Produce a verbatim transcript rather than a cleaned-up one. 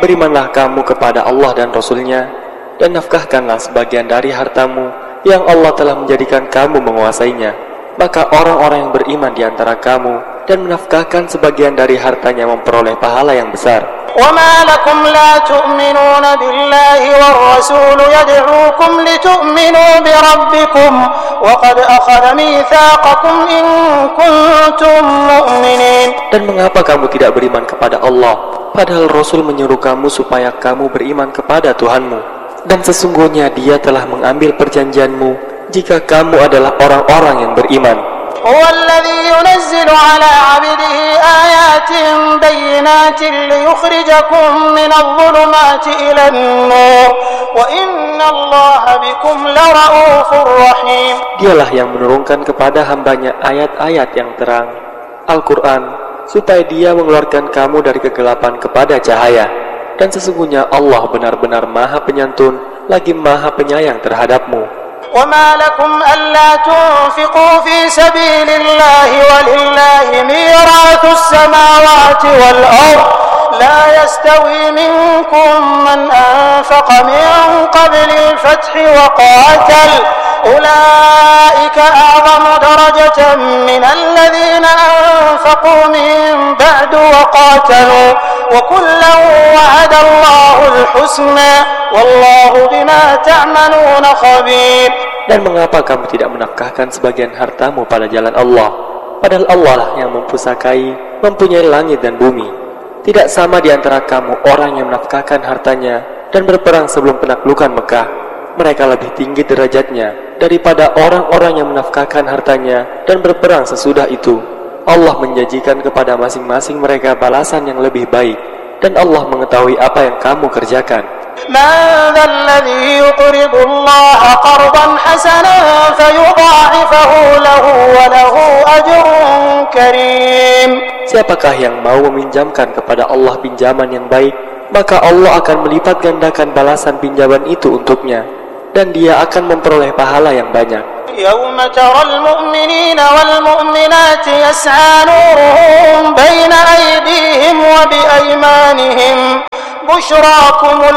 berimanlah kamu kepada Allah dan Rasul-Nya, dan nafkahkanlah sebagian dari hartamu yang Allah telah menjadikan kamu menguasainya. Maka orang-orang yang beriman di antara kamu dan menafkahkan sebagian dari hartanya memperoleh pahala yang besar. وَمَا لَكُمْ لَا تُؤْمِنُونَ بِاللَّهِ وَالرَّسُولُ يَدْعُوكُمْ لِتُؤْمِنُوا بِرَبِّكُمْ وَقَدْ أَخَذَ مِيثَاقَكُمْ إِن كُنتُم مُّؤْمِنِينَ. Dan mengapa kamu tidak beriman kepada Allah, padahal Rasul menyuruh kamu supaya kamu beriman kepada Tuhanmu? Dan sesungguhnya Dia telah mengambil perjanjianmu jika kamu adalah orang-orang yang beriman. هو الذي ينزل على عبده آيات بينات ليخرجكم من الظلمات إلى النور وإن الله بكم لرؤوف رحيم. Dialah yang menurunkan kepada hambanya ayat-ayat yang terang, Al-Quran, supaya Dia mengeluarkan kamu dari kegelapan kepada cahaya. Dan sesungguhnya Allah benar-benar Maha Penyantun lagi Maha Penyayang terhadapmu. وَمَا لَكُمْ أَلَّا تُنْفِقُوا فِي سَبِيلِ اللَّهِ وَلِلَّهِ مِيرَاثُ السَّمَاوَاتِ وَالْأَرْضِ لَا يَسْتَوِي مِنكُم مَّنْ أَنفَقَ مِن قَبْلِ الْفَتْحِ وَقَاتَلَ أُولَئِكَ أَعْظَمُ دَرَجَةً مِّنَ الَّذِينَ أَنفَقُوا مِن بَعْدُ وَقَاتَلُوا وَكُلًّا وَعَدَ اللَّهُ الْحُسْنَى وَاللَّهُ بِمَا تَعْمَلُونَ خَبِيرٌ. Dan mengapa kamu tidak menafkahkan sebagian hartamu pada jalan Allah, padahal Allah lah yang mempusakai, mempunyai langit dan bumi. Tidak sama di antara kamu orang yang menafkahkan hartanya dan berperang sebelum penaklukan Mekah. Mereka lebih tinggi derajatnya daripada orang-orang yang menafkahkan hartanya dan berperang sesudah itu. Allah menjanjikan kepada masing-masing mereka balasan yang lebih baik, dan Allah mengetahui apa yang kamu kerjakan. مَنْ ذَا الَّذِي يُقْرِضُ اللَّهَ قَرْضًا حَسَنًا فَيُضَاعِفَهُ لَهُ وَلَهُ أَجْرٌ كَرِيمٌ. Siapakah yang mau meminjamkan kepada Allah pinjaman yang baik, maka Allah akan melipat gandakan balasan pinjaman itu untuknya, dan Dia akan memperoleh pahala yang banyak. يَوْمَ تَرَى الْمُؤْمِنِينَ وَالْمُؤْمِنَاتِ يَسْعَى نُورُهُم بَيْنَ أَيْدِيهِمْ وَبِأَيْمَانِهِمْ بُشْرَاكُمُ